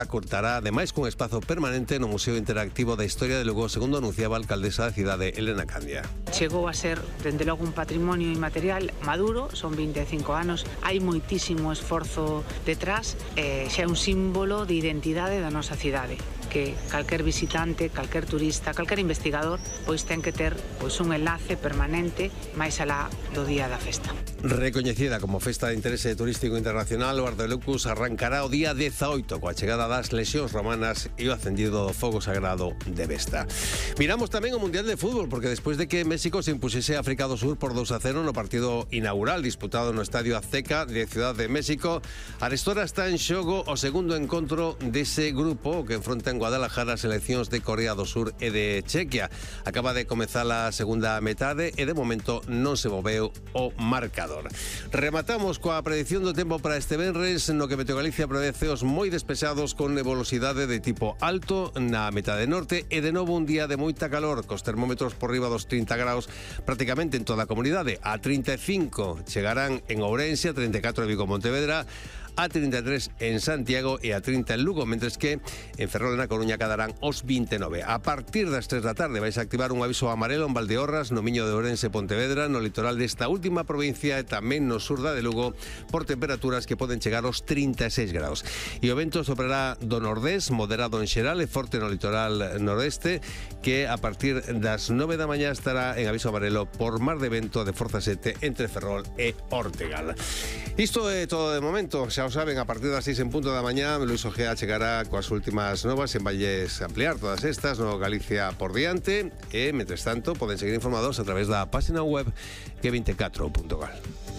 contará ademais cun espazo permanente no Museo Interactivo da Historia de Lugo, segundo anunciaba a alcaldesa da cidade, Elena Candia. Chegou a ser, dende logo, un patrimonio inmaterial maduro, son 25 anos, hai moitísimo esforzo detrás, xa é un símbolo de identidade da nosa cidade, que calquer visitante, calquer turista, calquer investigador, pois ten que ter pois un enlace permanente máis alá do día da festa. Recoñecida como Festa de Interese Turístico Internacional, o Ardelucus arrancará o día 18 coa chegada das lesións romanas e o acendido do fogo sagrado de Vesta. Miramos tamén o Mundial de Fútbol, porque despois de que México se impuxese a África do Sur por 2-0 no partido inaugural disputado no Estadio Azteca de Ciudad de México, arestora está en xogo o segundo encontro dese grupo que enfronta en Guadalajara as seleccións de Corea do Sur e de Chequia. Acaba de comezar a segunda metade e de momento non se moveu o marcador. Rematamos coa predición do tempo para este venres, no que Meteo Galicia prevé ceos moi despejados con nebulosidade de tipo alto na metade norte e de novo un día de moita calor, cos termómetros por riba dos 30 graus prácticamente en toda a comunidade. A 35 chegarán en Ourense, a 34 en Vigo, Pontevedra, a 33 en Santiago e a 30 en Lugo, mentres que en Ferrol e na Coruña quedarán os 29. A partir das 3 da tarde vais a activar un aviso amarelo en Valdeorras, no Miño de Ourense e Pontevedra, no litoral desta última provincia e tamén no sur da de Lugo, por temperaturas que poden chegar aos 36 graus. E o vento soprará do nordés, moderado en xeral e forte no litoral nordeste, que a partir das 9 da mañá estará en aviso amarelo por mar de vento de forza 7 entre Ferrol e Ortegal. Isto é todo de momento. Xa o saben, a partir das 6 en punto da mañá, Luis Ojea chegará coas últimas novas en valles ampliar todas estas no Galicia por diante e, mentres tanto, poden seguir informados a través da página web g24.gal.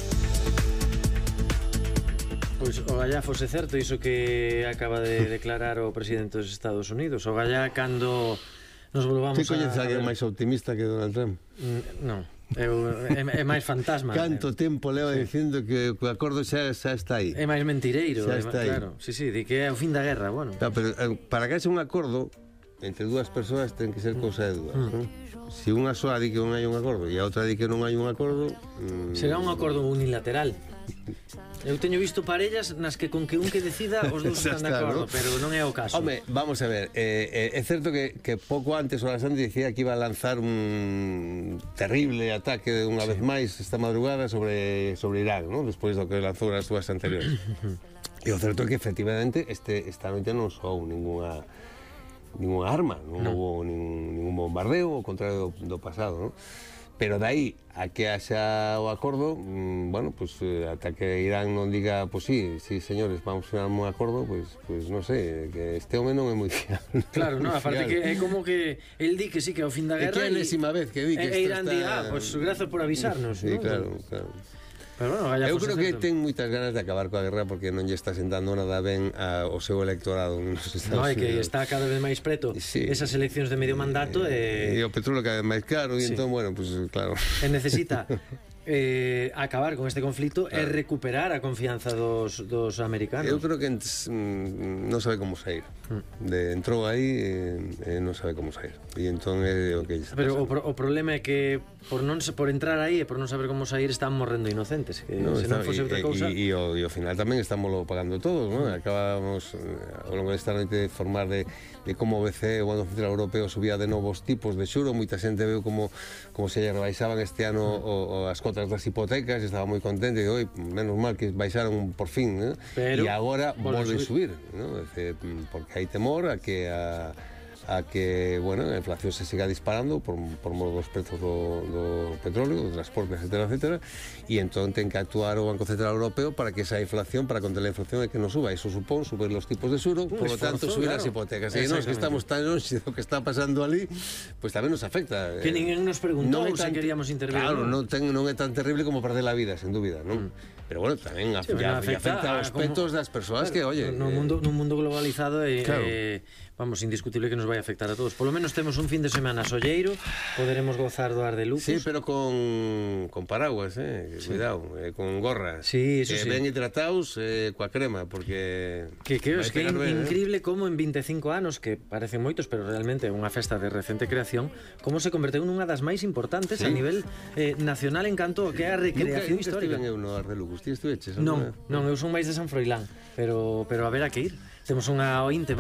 Pois o gallá fose certo iso que acaba de declarar o presidente dos Estados Unidos. O gallá cando nos volvamos a... Ti coñeces alguén máis optimista que Donald Trump? Non. É máis fantasma. Canto tempo leva dicindo que o acordo xa está aí. É máis mentireiro, xa está aí. Claro. Sí, di que é o fin da guerra, bueno. Claro, pero para que haxe un acordo entre dúas persoas ten que ser cousa de dúas, non? Se unha soa di que non hai un acordo e a outra di que non hai un acordo... Será un acordo unilateral. Eu teño visto parellas nas que con que un que decida os dous están de acordo, pero non é o caso. Home, vamos a ver, é certo que pouco antes horas antes dicía que iba a lanzar un terrible ataque unha vez máis esta madrugada sobre Irán, ¿no? Despois do que lanzou as súas anteriores. E o certo é que efectivamente esta noite non soou ninguna arma, non houve ningún bombardeo, ao contrario do pasado, ¿no? Pero dai a que haxa o acordo, bueno, pues ata que Irán non diga, pues sí, señores, vamos a un acordo, pues non sei, que este home non é moi fiable. Claro, non, aparte que é como que el di que sí que é o fin da guerra e que é a enésima vez que di que isto Irán está... pues gracias por avisarnos, sí, ¿no? Claro. Pero bueno, eu creo que ten moitas ganas de acabar coa guerra porque non lle está sentando nada ben ao seu electorado nos Estados Unidos. No, é que está cada vez máis preto esas eleccións de medio mandato e o petróleo cada vez máis caro e entón, bueno, pues claro. E necesita acabar con este conflito e recuperar a confianza dos americanos. Eu creo que non sabe como sair. Entrou aí e non sabe como sair. E entón é o que está pasando. Pero o problema é que por entrar aí e por non saber como sair están morrendo inocentes, que se non fose outra cousa. E ao final tamén estamos pagando todos, ¿no? Acabamos ao longo desta noite de formar de como o BCE, o Banco Central Europeo, subía de novos tipos de xuro. Moita xente veu como se lle rebaixaban este ano as cotas das hipotecas, estaba moi contente e oi, menos mal que baixaron por fin, ¿no? E agora volven subir, ¿no? Porque hai temor a que bueno, a inflación se siga disparando por mor dos prezos do petróleo, do transporte, etcétera, e entón ten que actuar o Banco Central Europeo para que esa inflación, para conter a inflación, é que non suba. Iso supón subir os tipos de xuro, por lo tanto subir as hipotecas. E nós que estamos tan longe do que está pasando ali, pues tamén nos afecta. Que ninguén nos preguntou se queríamos intervir. Claro, non é tan terrible como perder a vida, sen dúbida, non? Pero bueno, tamén afecta aos petos das persoas que, oye... Nun mundo globalizado vamos, indiscutible que nos vai afectar a todos. Polo menos temos un fin de semana solleiro, poderemos gozar do Ardelucus. Sí, pero con paraguas, cuidado, con gorra. Sí, eso sí. Ben hidratados coa crema, porque... Que é increíble como en 25 anos, que parecen moitos, pero realmente é unha festa de recente creación, como se converteu nunha das máis importantes a nivel nacional en canto que é a recreación histórica. Nunca estive eu no Ardelucus, ti estuveches? Non, eu son máis de San Froilán, pero a ver a que ir. Temos unha ointe